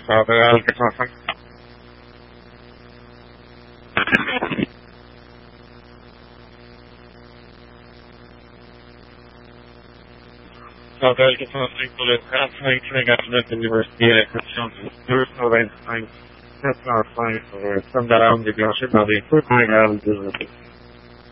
Ciao, che cosa? Ciao, che sono scritto le cazzo di fregature di mestiere, che sono giusto da that's not fine for some around the gosh about it.